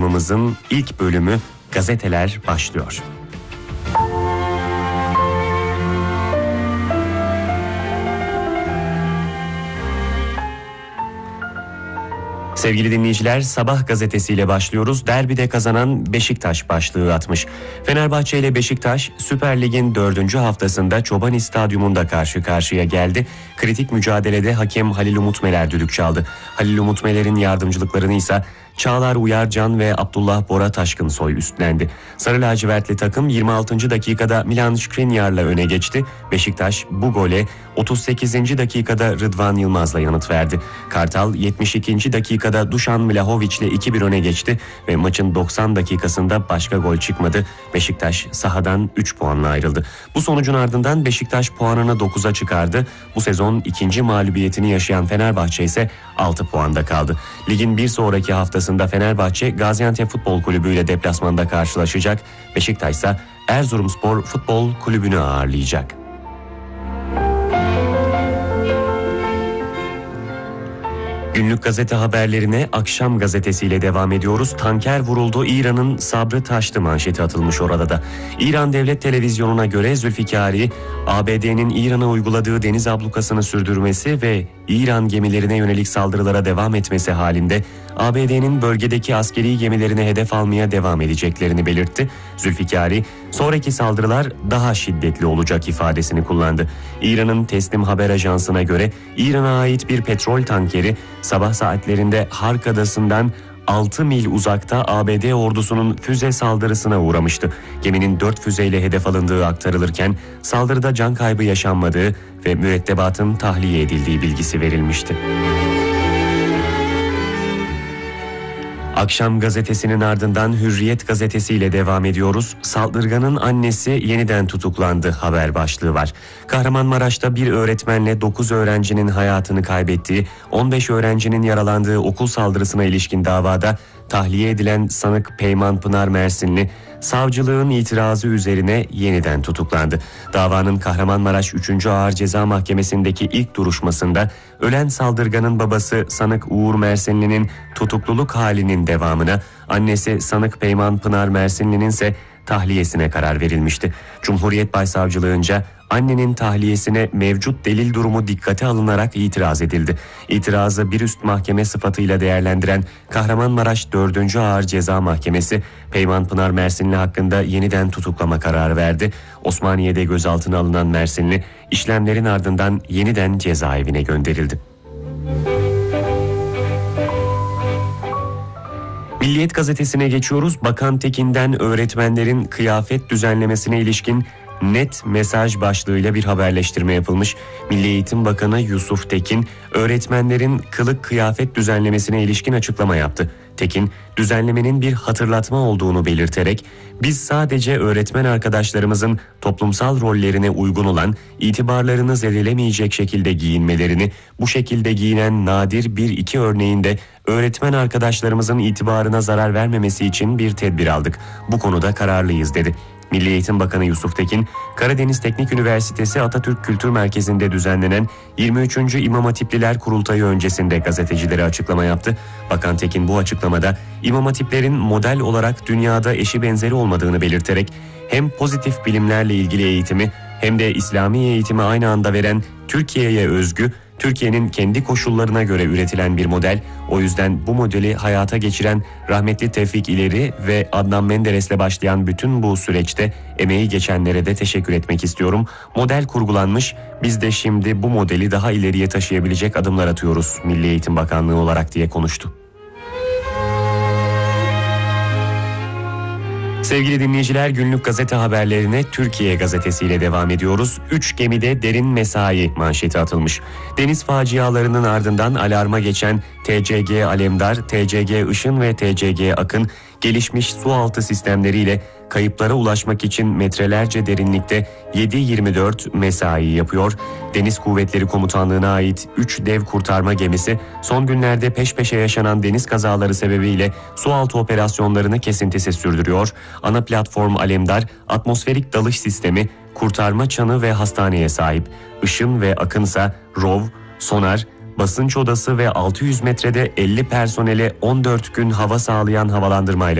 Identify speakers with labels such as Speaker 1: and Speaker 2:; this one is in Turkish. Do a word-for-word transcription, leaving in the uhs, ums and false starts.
Speaker 1: programımızın ilk bölümü Gazeteler başlıyor. Sevgili dinleyiciler, Sabah gazetesiyle başlıyoruz. Derbide kazanan Beşiktaş başlığı atmış. Fenerbahçe ile Beşiktaş Süper Lig'in dördüncü haftasında Çobani Stadyumunda karşı karşıya geldi. Kritik mücadelede hakem Halil Umutmeler düdük çaldı. Halil Umutmeler'in yardımcılıklarını ise Çağlar Uyarcan ve Abdullah Bora Taşkınsoy üstlendi. Sarı lacivertli takım yirmi altıncı dakikada Milan Skriniar'la öne geçti. Beşiktaş bu gole otuz sekizinci dakikada Rıdvan Yılmaz'la yanıt verdi. Kartal yetmiş ikinci dakikada Dušan Vlahović'le iki bir öne geçti ve maçın doksan dakikasında başka gol çıkmadı. Beşiktaş sahadan üç puanla ayrıldı. Bu sonucun ardından Beşiktaş puanını dokuza çıkardı. Bu sezon ikinci mağlubiyetini yaşayan Fenerbahçe ise altı puanda kaldı. Ligin bir sonraki haftasında Fenerbahçe Gaziantep Futbol Kulübü ile deplasmanda karşılaşacak. Beşiktaş ise Erzurumspor Futbol Kulübü'nü ağırlayacak. Günlük gazete haberlerine Akşam gazetesiyle devam ediyoruz. Tanker vuruldu, İran'ın sabrı taştı manşeti atılmış orada da. İran Devlet Televizyonu'na göre Zülfikari, A B D'nin İran'a uyguladığı deniz ablukasını sürdürmesi ve İran gemilerine yönelik saldırılara devam etmesi halinde A B D'nin bölgedeki askeri gemilerine hedef almaya devam edeceklerini belirtti. Zülfikari, sonraki saldırılar daha şiddetli olacak ifadesini kullandı. İran'ın Teslim Haber Ajansı'na göre İran'a ait bir petrol tankeri sabah saatlerinde Hark Adası'ndan altı mil uzakta A B D ordusunun füze saldırısına uğramıştı. Geminin dört füzeyle hedef alındığı aktarılırken saldırıda can kaybı yaşanmadığı ve mürettebatın tahliye edildiği bilgisi verilmişti. Akşam gazetesinin ardından Hürriyet gazetesiyle devam ediyoruz. Saldırganın annesi yeniden tutuklandı haber başlığı var. Kahramanmaraş'ta bir öğretmenle dokuz öğrencinin hayatını kaybettiği, on beş öğrencinin yaralandığı okul saldırısına ilişkin davada tahliye edilen sanık Peyman Pınar Mersinli, savcılığın itirazı üzerine yeniden tutuklandı. Davanın Kahramanmaraş üçüncü Ağır Ceza Mahkemesi'ndeki ilk duruşmasında ölen saldırganın babası sanık Uğur Mersinli'nin tutukluluk halinin devamına, annesi sanık Peyman Pınar Mersinli'nin ise tahliyesine karar verilmişti. Cumhuriyet Başsavcılığınca annenin tahliyesine mevcut delil durumu dikkate alınarak itiraz edildi. İtirazı bir üst mahkeme sıfatıyla değerlendiren Kahramanmaraş dördüncü Ağır Ceza Mahkemesi, Peyman Pınar Mersinli hakkında yeniden tutuklama kararı verdi. Osmaniye'de gözaltına alınan Mersinli, işlemlerin ardından yeniden cezaevine gönderildi. Milliyet gazetesine geçiyoruz. Bakan Tekin'den öğretmenlerin kıyafet düzenlemesine ilişkin net mesaj başlığıyla bir haberleştirme yapılmış. Milli Eğitim Bakanı Yusuf Tekin, öğretmenlerin kılık kıyafet düzenlemesine ilişkin açıklama yaptı. Tekin, düzenlemenin bir hatırlatma olduğunu belirterek, biz sadece öğretmen arkadaşlarımızın toplumsal rollerine uygun olan, itibarlarını zedelemeyecek şekilde giyinmelerini, bu şekilde giyinen nadir bir iki örneğinde öğretmen arkadaşlarımızın itibarına zarar vermemesi için bir tedbir aldık. Bu konuda kararlıyız dedi. Milli Eğitim Bakanı Yusuf Tekin, Karadeniz Teknik Üniversitesi Atatürk Kültür Merkezi'nde düzenlenen yirmi üçüncü İmam Hatipliler Kurultayı öncesinde gazetecilere açıklama yaptı. Bakan Tekin bu açıklamada İmam Hatiplerin model olarak dünyada eşi benzeri olmadığını belirterek hem pozitif bilimlerle ilgili eğitimi hem de İslami eğitimi aynı anda veren Türkiye'ye özgü, Türkiye'nin kendi koşullarına göre üretilen bir model. O yüzden bu modeli hayata geçiren rahmetli Tevfik İleri ve Adnan Menderes'le başlayan bütün bu süreçte emeği geçenlere de teşekkür etmek istiyorum. Model kurgulanmış, biz de şimdi bu modeli daha ileriye taşıyabilecek adımlar atıyoruz Milli Eğitim Bakanlığı olarak diye konuştu. Sevgili dinleyiciler, günlük gazete haberlerine Türkiye gazetesiyle devam ediyoruz. Üç gemide derin mesai manşeti atılmış. Deniz facialarının ardından alarma geçen T C G Alemdar, T C G Işın ve T C G Akın gelişmiş sualtı sistemleriyle kayıplara ulaşmak için metrelerce derinlikte yedi yirmi dört mesai yapıyor. Deniz Kuvvetleri Komutanlığı'na ait üç dev kurtarma gemisi son günlerde peş peşe yaşanan deniz kazaları sebebiyle sualtı operasyonlarını kesintisiz sürdürüyor. Ana platform Alemdar, atmosferik dalış sistemi, kurtarma çanı ve hastaneye sahip. Işın ve Akınsa rov, sonar, basınç odası ve altı yüz metrede elli personele on dört gün hava sağlayan havalandırmayla